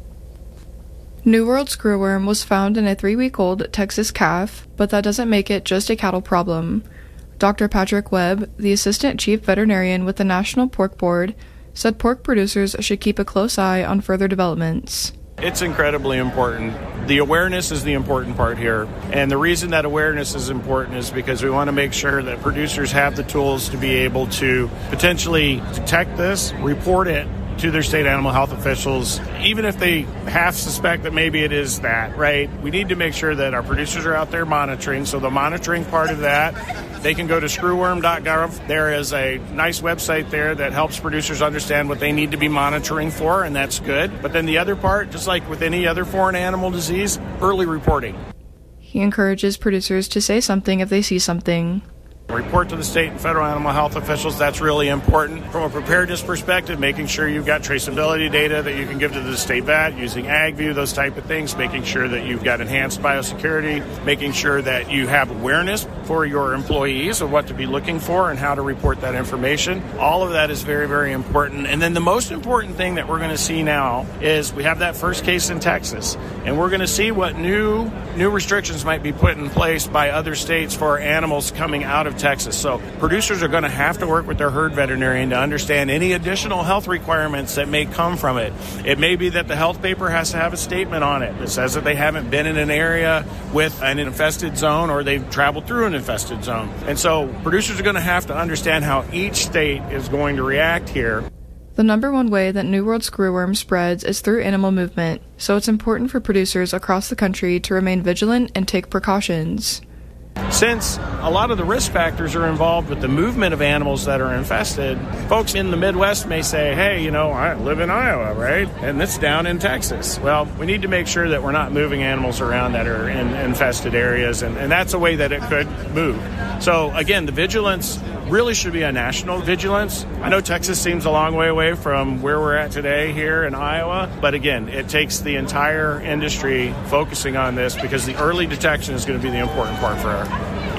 New World screwworm was found in a three-week-old Texas calf, but that doesn't make it just a cattle problem. Doctor Patrick Webb, the assistant chief veterinarian with the National Pork Board, said pork producers should keep a close eye on further developments. It's incredibly important. The awareness is the important part here. And the reason that awareness is important is because we want to make sure that producers have the tools to be able to potentially detect this, report it to their state animal health officials, even if they half suspect that maybe it is that, right? We need to make sure that our producers are out there monitoring. So the monitoring part of that, they can go to screwworm dot gov. There is a nice website there that helps producers understand what they need to be monitoring for, and that's good. But then the other part, just like with any other foreign animal disease, early reporting. He encourages producers to say something if they see something. Report to the state and federal animal health officials. That's really important. From a preparedness perspective, making sure you've got traceability data that you can give to the state vet, using AgView, those type of things, making sure that you've got enhanced biosecurity, making sure that you have awareness for your employees of what to be looking for and how to report that information. All of that is very, very important. And then the most important thing that we're going to see now is we have that first case in Texas, and we're going to see what new new restrictions might be put in place by other states for animals coming out of Texas. So producers are going to have to work with their herd veterinarian to understand any additional health requirements that may come from it. It may be that the health paper has to have a statement on it that says that they haven't been in an area with an infested zone or they've traveled through an infested zone. And so producers are going to have to understand how each state is going to react here. The number one way that New World screwworm spreads is through animal movement, so it's important for producers across the country to remain vigilant and take precautions. Since a lot of the risk factors are involved with the movement of animals that are infested, folks in the Midwest may say, hey, you know, I live in Iowa, right? And it's down in Texas. Well, we need to make sure that we're not moving animals around that are in infested areas, and, and that's a way that it could move. So, again, the vigilance really should be a national vigilance. I know Texas seems a long way away from where we're at today here in Iowa, but again, it takes the entire industry focusing on this because the early detection is going to be the important part for our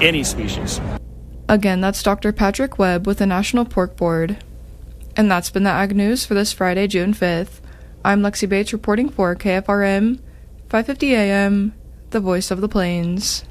any species. Again, that's Doctor Patrick Webb with the National Pork Board. And that's been the Ag News for this Friday, June fifth. I'm Lexi Bates reporting for K F R M, five fifty A M, the voice of the plains.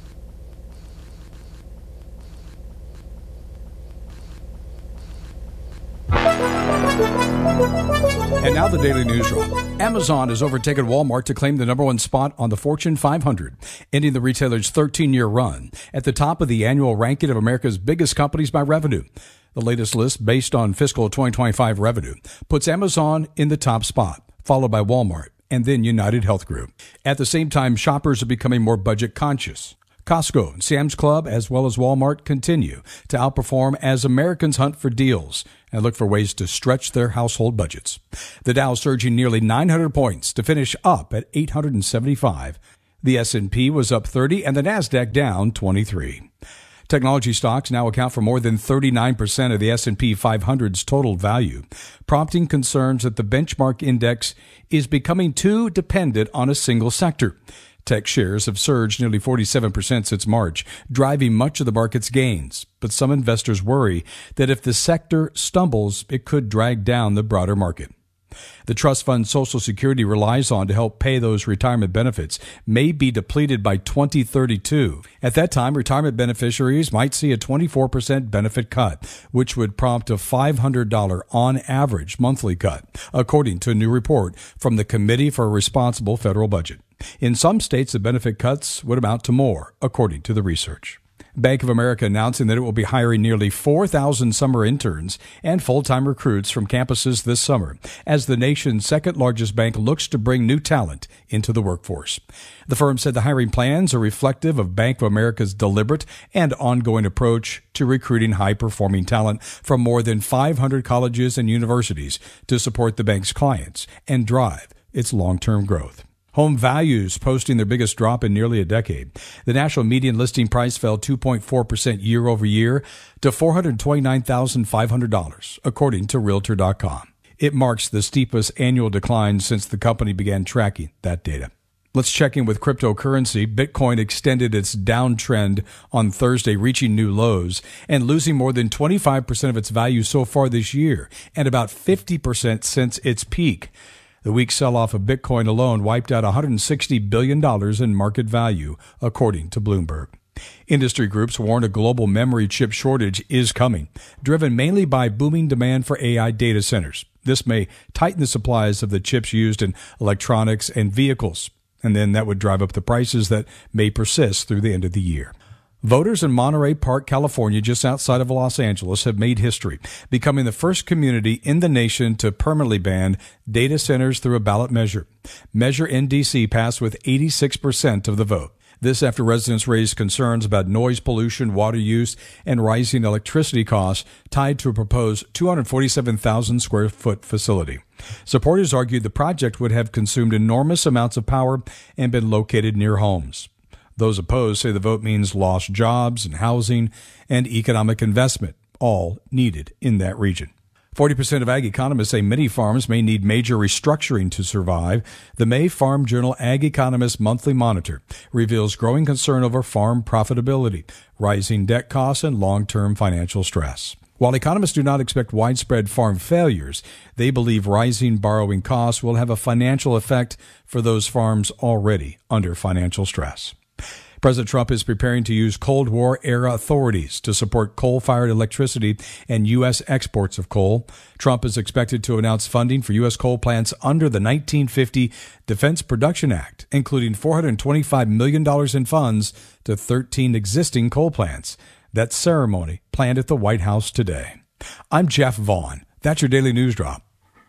And now the Daily News Drop. Amazon has overtaken Walmart to claim the number one spot on the Fortune five hundred, ending the retailer's thirteen-year run at the top of the annual ranking of America's biggest companies by revenue. The latest list, based on fiscal twenty twenty-five revenue, puts Amazon in the top spot, followed by Walmart and then United Health Group. At the same time, shoppers are becoming more budget conscious. Costco and Sam's Club, as well as Walmart, continue to outperform as Americans hunt for deals and look for ways to stretch their household budgets. The Dow surging nearly nine hundred points to finish up at eight hundred seventy-five. The S and P was up thirty and the Nasdaq down twenty-three. Technology stocks now account for more than thirty-nine percent of the S and P five hundred's total value, prompting concerns that the benchmark index is becoming too dependent on a single sector. Tech shares have surged nearly forty-seven percent since March, driving much of the market's gains. But some investors worry that if the sector stumbles, it could drag down the broader market. The trust fund Social Security relies on to help pay those retirement benefits may be depleted by twenty thirty-two. At that time, retirement beneficiaries might see a twenty-four percent benefit cut, which would prompt a five hundred dollars on average monthly cut, according to a new report from the Committee for a Responsible Federal Budget. In some states, the benefit cuts would amount to more, according to the research. Bank of America announcing that it will be hiring nearly four thousand summer interns and full-time recruits from campuses this summer as the nation's second-largest bank looks to bring new talent into the workforce. The firm said the hiring plans are reflective of Bank of America's deliberate and ongoing approach to recruiting high-performing talent from more than five hundred colleges and universities to support the bank's clients and drive its long-term growth. Home values posting their biggest drop in nearly a decade. The national median listing price fell two point four percent year over year to four hundred twenty-nine thousand five hundred dollars, according to Realtor dot com. It marks the steepest annual decline since the company began tracking that data. Let's check in with cryptocurrency. Bitcoin extended its downtrend on Thursday, reaching new lows and losing more than twenty-five percent of its value so far this year and about fifty percent since its peak. The weak sell-off of Bitcoin alone wiped out one hundred sixty billion dollars in market value, according to Bloomberg. Industry groups warn a global memory chip shortage is coming, driven mainly by booming demand for A I data centers. This may tighten the supplies of the chips used in electronics and vehicles, and then that would drive up the prices that may persist through the end of the year. Voters in Monterey Park, California, just outside of Los Angeles, have made history, becoming the first community in the nation to permanently ban data centers through a ballot measure. Measure N D C passed with eighty-six percent of the vote. This after residents raised concerns about noise pollution, water use, and rising electricity costs tied to a proposed two hundred forty-seven thousand square foot facility. Supporters argued the project would have consumed enormous amounts of power and been located near homes. Those opposed say the vote means lost jobs and housing and economic investment, all needed in that region. forty percent of ag economists say many farms may need major restructuring to survive. The May Farm Journal Ag Economist Monthly Monitor reveals growing concern over farm profitability, rising debt costs, and long-term financial stress. While economists do not expect widespread farm failures, they believe rising borrowing costs will have a financial effect for those farms already under financial stress. President Trump is preparing to use Cold War-era authorities to support coal-fired electricity and U S exports of coal. Trump is expected to announce funding for U S coal plants under the nineteen fifty Defense Production Act, including four hundred twenty-five million dollars in funds to thirteen existing coal plants. That ceremony planned at the White House today. I'm Jeff Vaughn. That's your Daily News Drop.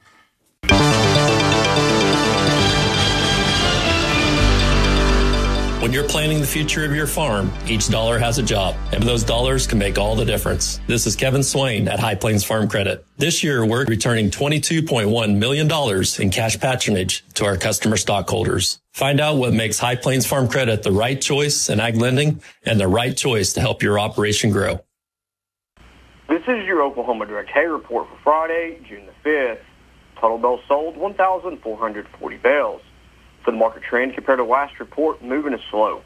When you're planning the future of your farm, each dollar has a job, and those dollars can make all the difference. This is Kevin Swain at High Plains Farm Credit. This year, we're returning twenty-two point one million dollars in cash patronage to our customer stockholders. Find out what makes High Plains Farm Credit the right choice in ag lending and the right choice to help your operation grow. This is your Oklahoma Direct Hay report for Friday, June the fifth. Total bales sold, one thousand four hundred forty bales. For the market trend, compared to last report, moving is slow.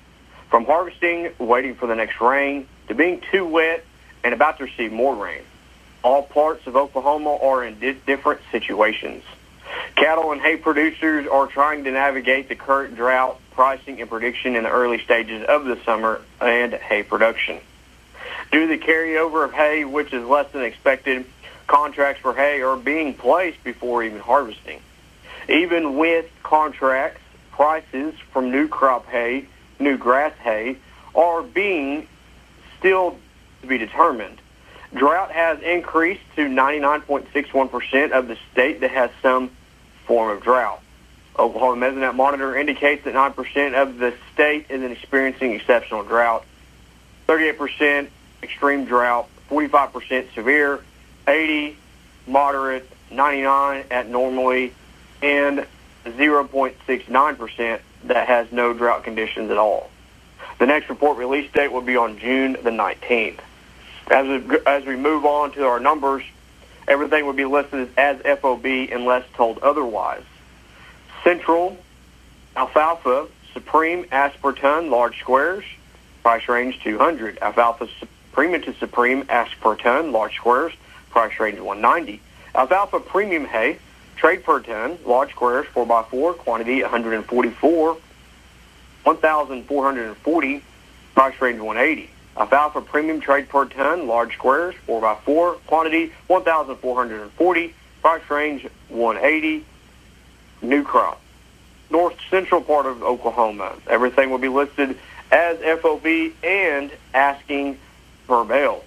From harvesting, waiting for the next rain, to being too wet and about to receive more rain. All parts of Oklahoma are in di- different situations. Cattle and hay producers are trying to navigate the current drought, pricing, and prediction in the early stages of the summer and hay production. Due to the carryover of hay, which is less than expected, contracts for hay are being placed before even harvesting. Even with contracts, prices from new crop hay, new grass hay, are being still to be determined. Drought has increased to ninety-nine point six one percent of the state that has some form of drought. Oklahoma Mesonet Monitor indicates that nine percent of the state is experiencing exceptional drought, thirty-eight percent extreme drought, forty-five percent severe, eighty moderate, ninety-nine at normally, and zero point six nine percent that has no drought conditions at all. The next report release date will be on June the nineteenth. As we, as we move on to our numbers, everything will be listed as F O B unless told otherwise. Central alfalfa, Supreme, ask per ton, large squares, price range two hundred. Alfalfa Premium to Supreme, ask per ton, large squares, price range one ninety. Alfalfa Premium hay, trade per ton, large squares, four by four, quantity one hundred forty-four, one thousand four hundred forty, price range one eighty. Alfalfa Premium trade per ton, large squares, four by four, quantity one thousand four hundred forty, price range one eighty, new crop. North central part of Oklahoma, everything will be listed as F O B and asking per bale.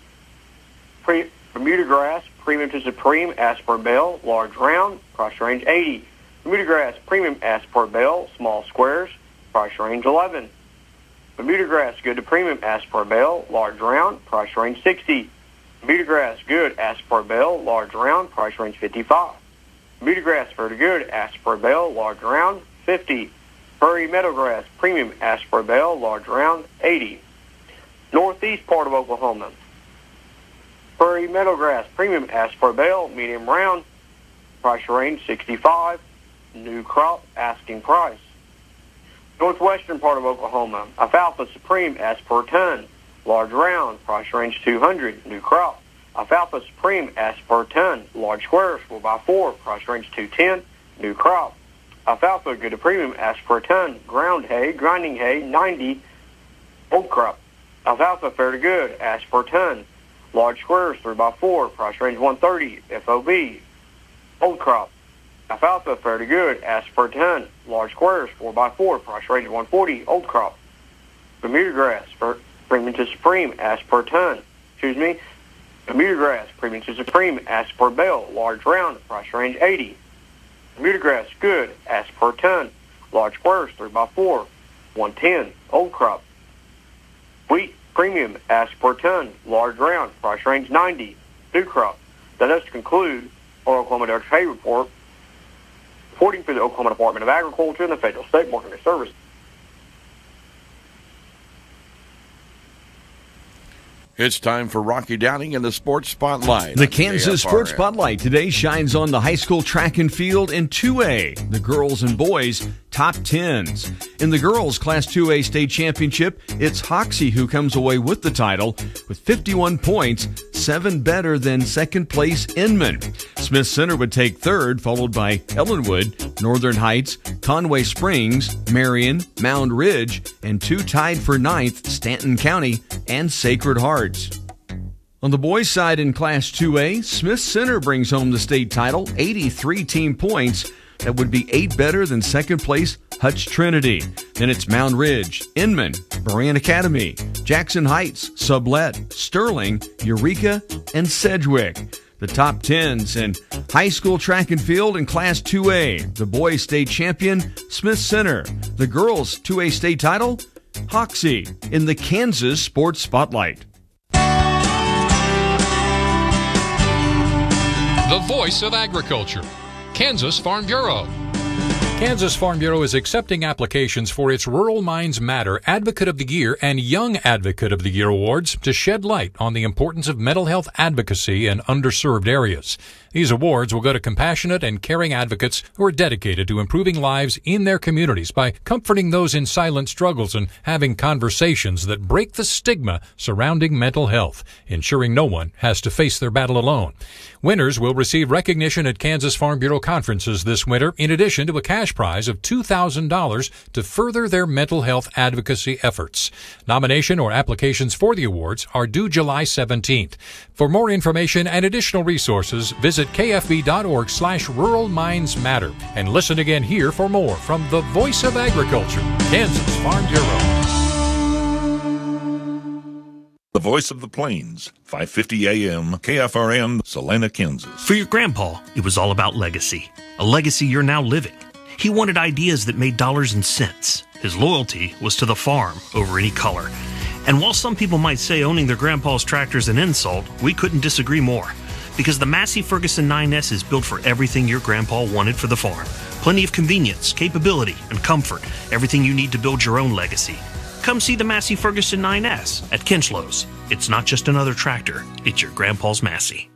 Pre- Bermuda grass, Premium to Supreme, ask per bale, large round, price range eighty. Bermuda grass Premium, ask per bale, small squares, price range eleven. Bermuda grass good to Premium, ask per bale, large round, price range sixty. Bermuda grass good, ask per bale, large round, price range fifty-five. Bermuda grass very good, ask per bale, large round, fifty. Prairie meadowgrass Premium, ask per bale, large round, eighty. Northeast part of Oklahoma, Prairie meadowgrass Premium, ask per bale, medium round, price range sixty-five. New crop, asking price. Northwestern part of Oklahoma, Alfalfa Supreme, ask per ton, large round, price range two hundred, new crop. Alfalfa Supreme, ask per ton, large squares, four by four, price range two ten, new crop. Alfalfa Good to Premium, ask per ton, ground hay, grinding hay, ninety, old crop. Alfalfa Fair to Good, ask per ton, large squares, three by four, price range one thirty, F O B, old crop. Alfalfa Fair to Good, ask per ton, large squares, four by four, price range one forty, old crop. Bermuda grass for Premium to Supreme, ask per ton. Excuse me. Bermuda grass Premium to Supreme, ask per bale, large round, price range eighty. Bermuda grass good, ask per ton, large squares, three by four, one ten, old crop. Wheat Premium, ask per ton, large round, price range ninety, new crop. That does conclude our Oklahoma Direct Hay Report. Reporting for the Oklahoma Department of Agriculture and the Federal State Marketing Service. It's time for Rocky Downing and the Sports Spotlight. The Kansas Sports Spotlight today shines on the high school track and field in two A, the girls and boys top tens. In the girls Class two A state championship, it's Hoxie who comes away with the title with fifty-one points, seven better than second place Inman. Smith Center would take third, followed by Ellenwood, Northern Heights, Conway Springs, Marion, Mound Ridge, and two tied for ninth, Stanton County and Sacred Heart. On the boys' side in Class two A, Smith Center brings home the state title, eighty-three team points. That would be eight better than second place Hutch Trinity. Then it's Mound Ridge, Inman, Berean Academy, Jackson Heights, Sublette, Sterling, Eureka, and Sedgwick. The top tens in high school track and field in Class two A. The boys' state champion, Smith Center. The girls' two A state title, Hoxie, in the Kansas Sports Spotlight. The voice of agriculture, Kansas Farm Bureau. Kansas Farm Bureau is accepting applications for its Rural Minds Matter Advocate of the Year and Young Advocate of the Year awards to shed light on the importance of mental health advocacy in underserved areas. These awards will go to compassionate and caring advocates who are dedicated to improving lives in their communities by comforting those in silent struggles and having conversations that break the stigma surrounding mental health, ensuring no one has to face their battle alone. Winners will receive recognition at Kansas Farm Bureau conferences this winter, in addition to a cash prize of two thousand dollars to further their mental health advocacy efforts. Nomination or applications for the awards are due July seventeenth. For more information and additional resources, visit kfb.org slash Rural Minds Matter. And listen again here for more from the Voice of Agriculture, Kansas Farm Bureau. The Voice of the Plains, five fifty A M, K F R M, Salina, Kansas. For your grandpa, it was all about legacy. A legacy you're now living. He wanted ideas that made dollars and cents. His loyalty was to the farm over any color. And while some people might say owning their grandpa's tractor is an insult, we couldn't disagree more. Because the Massey Ferguson nine S is built for everything your grandpa wanted for the farm. Plenty of convenience, capability, and comfort. Everything you need to build your own legacy. Come see the Massey Ferguson nine S at Kinchlows. It's not just another tractor, it's your grandpa's Massey.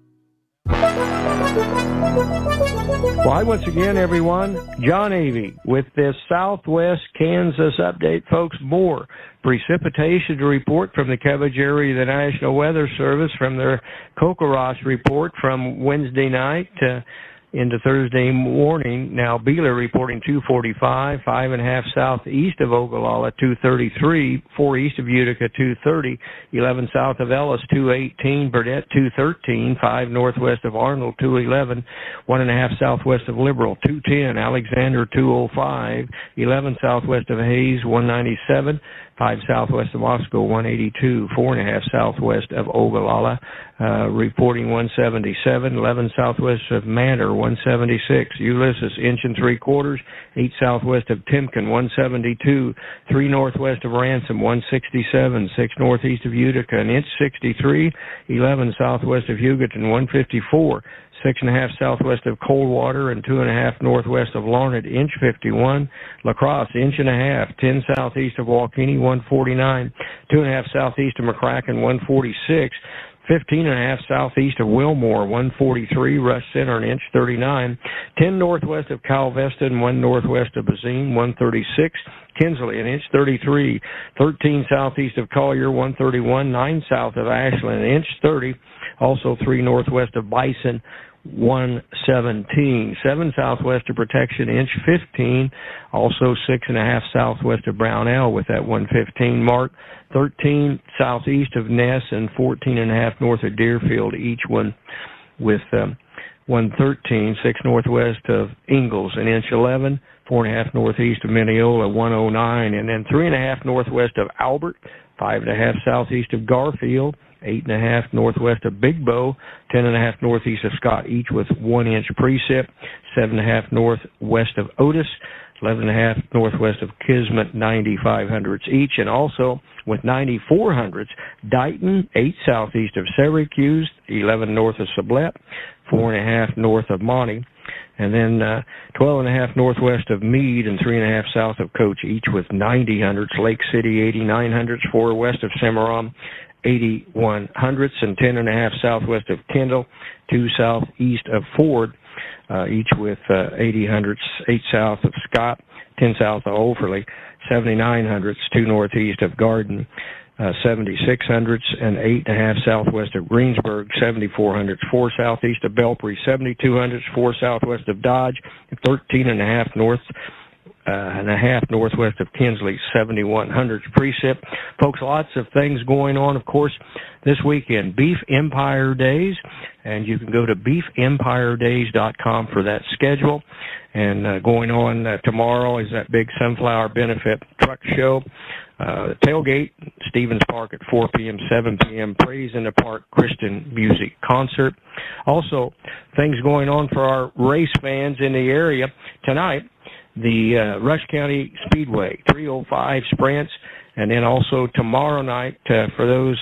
Well, once again, everyone, John Avey with this Southwest Kansas update. Folks, more precipitation to report from the coverage area of the National Weather Service from their Kokoros report from Wednesday night to into Thursday morning. Now, Beeler reporting two forty-five, five and a half southeast of Ogallala, two thirty-three, four east of Utica, two thirty, eleven south of Ellis, two eighteen, Burdett, two thirteen, five northwest of Arnold, two eleven, one and a half southwest of Liberal, two ten, Alexander, two oh five, eleven southwest of Hayes, one ninety-seven, five southwest of Moscow, one eighty-two, four and a half southwest of Ogallala, uh, reporting one seventy-seven, eleven southwest of Manor, one seventy-six, Ulysses, inch and three quarters, eight southwest of Timken, one seventy-two, three northwest of Ransom, one sixty-seven, six northeast of Utica, an inch sixty-three, eleven southwest of Hugoton, one fifty-four, six and a half southwest of Coldwater and two and a half northwest of Larned, inch fifty-one, La Crosse, inch and a half, ten southeast of Waukeeny, one forty-nine, two and a half southeast of McCracken, one forty-six, fifteen and a half southeast of Wilmore, one forty-three, Rush Center, an inch thirty-nine, ten northwest of Calvesta and one northwest of Bazine, one thirty-six, Kinsley, an inch thirty-three, thirteen southeast of Collier, one thirty-one, nine south of Ashland, an inch thirty, also three northwest of Bison, one seventeen, seven southwest of Protection, inch fifteen, also six and a half southwest of Brownell with that one fifteen mark, thirteen southeast of Ness and fourteen and a half north of Deerfield, each one with um, one thirteen, six northwest of Ingalls, an inch eleven, four and a half northeast of Mineola, one oh nine, and then three and a half northwest of Albert, five and a half southeast of Garfield, eight and a half northwest of Big Bow, ten and a half northeast of Scott, each with one inch precip, seven and a half northwest of Otis, eleven and a half northwest of Kismet, ninety-five hundredths each, and also with ninety-four hundredths, Dighton, eight southeast of Syracuse, eleven north of Sublette, four and a half north of Monty, and then uh, twelve and a half northwest of Meade and three and a half south of Coach, each with ninety hundredths, Lake City, eighty-nine hundredths, four west of Cimarron, eighty-one hundredths, and ten and a half southwest of Kendall, two southeast of Ford, uh, each with uh, eighty hundredths, eight south of Scott, ten south of Overley, seventy-nine hundredths, two northeast of Garden, uh, seventy-six hundredths, and eight and a half southwest of Greensburg, seventy-four hundredths, four southeast of Belpre, seventy-two hundredths, four southwest of Dodge, and thirteen and a half north Uh, and a half northwest of Kinsley, seventy-one hundredths precip. Folks, lots of things going on, of course, this weekend. Beef Empire Days, and you can go to beef empire days dot com for that schedule. And uh, going on uh, tomorrow is that big Sunflower Benefit Truck Show. Uh, the tailgate, Stevens Park at four p.m., seven p.m., Praise in the Park Christian Music Concert. Also, things going on for our race fans in the area tonight. The uh, Rush County Speedway, three oh five sprints, and then also tomorrow night uh, for those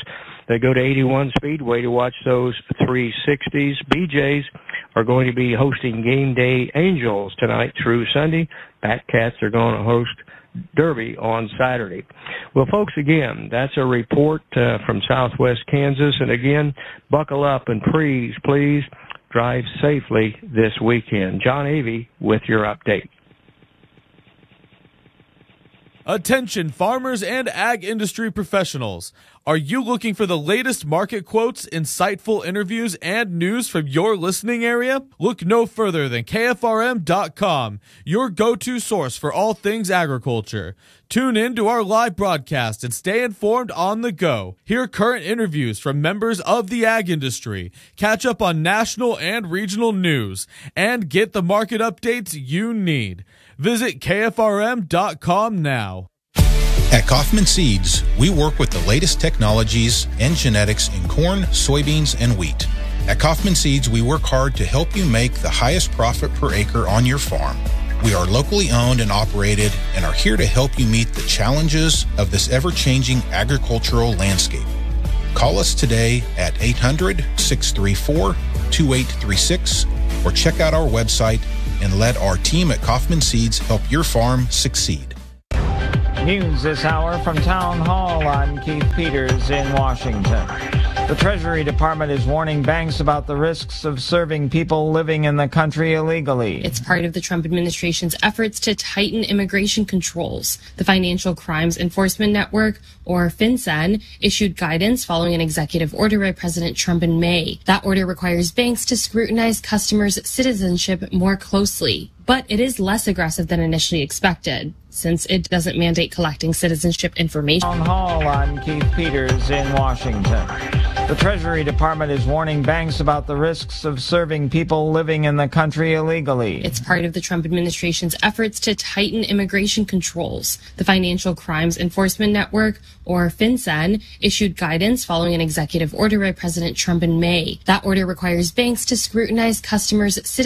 They go to eighty-one Speedway to watch those three sixties. B J's are going to be hosting Game Day Angels tonight through Sunday. Batcats are going to host Derby on Saturday. Well, folks, again, that's a report uh, from Southwest Kansas. And again, buckle up and please, please drive safely this weekend. John Avey with your update. Attention farmers and ag industry professionals. Are you looking for the latest market quotes, insightful interviews, and news from your listening area? Look no further than K F R M dot com, your go-to source for all things agriculture. Tune in to our live broadcast and stay informed on the go. Hear current interviews from members of the ag industry, catch up on national and regional news, and get the market updates you need. Visit K F R M dot com now. At Kaufman Seeds, we work with the latest technologies and genetics in corn, soybeans, and wheat. At Kaufman Seeds, we work hard to help you make the highest profit per acre on your farm. We are locally owned and operated and are here to help you meet the challenges of this ever-changing agricultural landscape. Call us today at eight hundred, six three four, two eight three six or check out our website and let our team at Kaufman Seeds help your farm succeed. News this hour from Town Hall. I'm Keith Peters in Washington. The Treasury Department is warning banks about the risks of serving people living in the country illegally. It's part of the Trump administration's efforts to tighten immigration controls. The Financial Crimes Enforcement Network, or FinCEN, issued guidance following an executive order by President Trump in May. That order requires banks to scrutinize customers' citizenship more closely. But it is less aggressive than initially expected, since it doesn't mandate collecting citizenship information. Town Hall, I'm Keith Peters in Washington. The Treasury Department is warning banks about the risks of serving people living in the country illegally. It's part of the Trump administration's efforts to tighten immigration controls. The Financial Crimes Enforcement Network, or FinCEN, issued guidance following an executive order by President Trump in May. That order requires banks to scrutinize customers' citizenship